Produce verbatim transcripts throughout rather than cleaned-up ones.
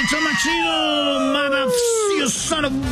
el show más chido, motherfucker, son of...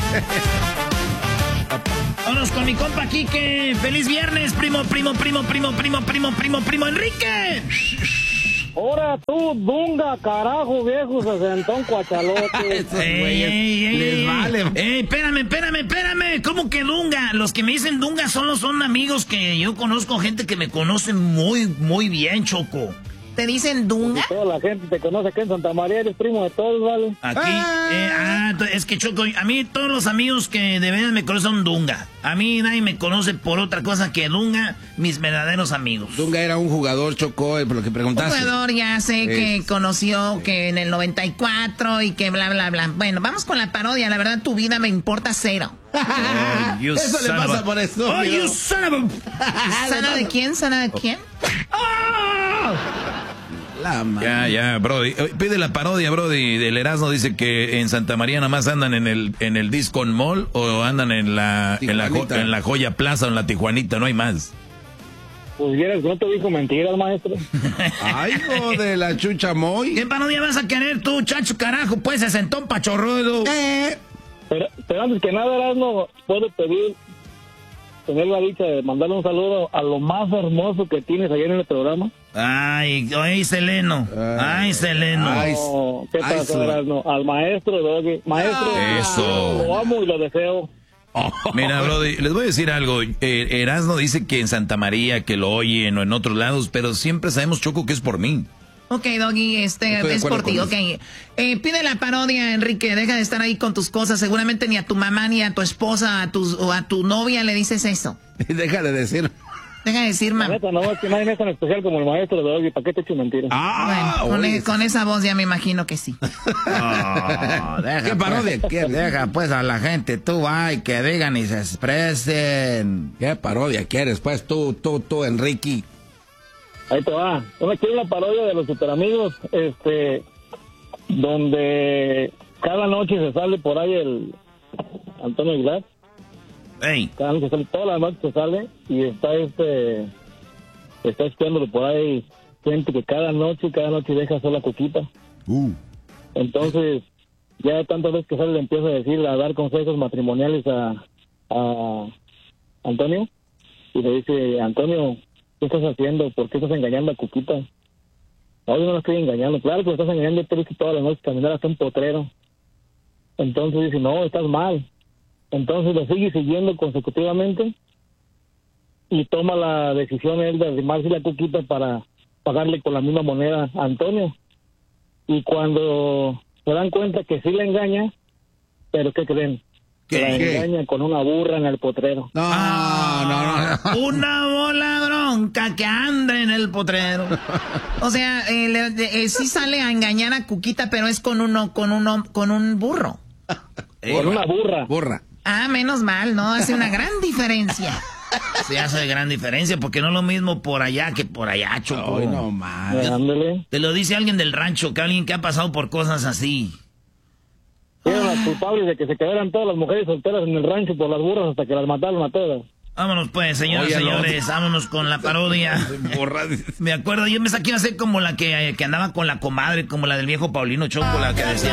Vámonos con mi compa Quique. ¡Feliz viernes, primo, primo, primo, primo, primo, primo, primo, primo, Enrique! Ahora tú, Dunga, carajo, viejo, sesentón cuachalote. ¡Ey, ey, ey! Les vale. ¡Ey, espérame, espérame, espérame! ¿Cómo que Dunga? Los que me dicen Dunga solo son amigos que yo conozco, gente que me conoce muy, muy bien, Choco. ¿Te dicen Dunga? Toda la gente te conoce aquí en Santa María, eres primo de todos, ¿vale? Aquí, ah, eh, ah es que Choco, a mí todos los amigos que de veras me conocen son Dunga. A mí nadie me conoce por otra cosa que Dunga, mis verdaderos amigos. Dunga era un jugador, Choco, por lo que preguntaste. Un jugador, ya sé, es, que conoció que en el noventa y cuatro y que bla, bla, bla. Bueno, vamos con la parodia. La verdad, tu vida me importa cero. Oh, eso le pasa a... por eso. Oh, you son of a... ¿Sana de quién? ¿Sana de quién? Oh. La ya, ya, Brody. Pide la parodia, Brody. Del Erasmo dice que en Santa María nada más andan en el en el Disco Mall o andan en la en la, en la Joya Plaza o en la Tijuanita, no hay más. Pues vieras, no te dijo mentiras, maestro. Ay, hijo de la chucha moy. ¿Qué parodia vas a querer tú, chacho, carajo? Pues se sentó un pachorrudo. Eh. Pero, pero antes que nada, Erasmo, puedo pedir, tener la dicha de mandarle un saludo a lo más hermoso que tienes ayer en el programa. Ay, ay, Seleno. Ay, Seleno. Ay, no, ¿qué pasó, Erasmo? Al maestro, Doggy. Maestro, eso. Lo amo y lo deseo. Oh. Mira, Brody, les voy a decir algo. Eh, Erasmo dice que en Santa María, que lo oyen o en otros lados, pero siempre sabemos, Choco, que es por mí. Ok, Doggy, este es por ti, ok. Eh, pide la parodia, Enrique, deja de estar ahí con tus cosas. Seguramente ni a tu mamá, ni a tu esposa, a tus, o a tu novia le dices eso. Deja de decir. Deja de decir, mamá. No, es que nadie es tan especial como el maestro de Doggy. ¿Para qué te echo mentiras? Ah, bueno, con, e con esa voz ya me imagino que sí. Oh, deja, ¿qué parodia pues, quieres? Deja pues a la gente, tú ay, que digan y se expresen. ¿Qué parodia quieres? Pues tú, tú, tú, Enrique. Ahí te va. Una quiero una parodia de los Superamigos, este, donde cada noche se sale por ahí el Antonio Aguilar. Hey. Cada noche sale, todas las noches se sale y está este, está espiándolo por ahí gente que cada noche, cada noche deja sola Cuquita. Uh. Entonces, ya tantas veces que sale le empieza a decir, a dar consejos matrimoniales a, a Antonio y le dice, Antonio, ¿qué estás haciendo? ¿Por qué estás engañando a Cuquita? No, yo no la estoy engañando. Claro que me estás engañando, te viste todas las noches caminar hasta un potrero. Entonces dice, no, estás mal. Entonces lo sigue siguiendo consecutivamente y toma la decisión él de arrimarse la Cuquita para pagarle con la misma moneda a Antonio. Y cuando se dan cuenta que sí le engaña, ¿pero qué creen? Que la engaña con una burra en el potrero. No, no, no. Una bola bronca que anda en el potrero. O sea, eh, le, eh, sí sale a engañar a Cuquita, pero es con uno, con uno, con un burro. Con una burra. Burra. Ah, menos mal, ¿no? Hace una gran diferencia. Se hace gran diferencia porque no es lo mismo por allá que por allá, Choco. Ay, no más. Ándale. Te lo dice alguien del rancho, que alguien que ha pasado por cosas así. Eran las culpables de que se quedaran todas las mujeres solteras en el rancho por las burras hasta que las mataron a todas. Vámonos pues, señores, Oye, señores, no. Vámonos con la parodia. Me acuerdo, yo me saqué a hacer como la que, que andaba con la comadre, como la del viejo Paulino Choco, la que decía...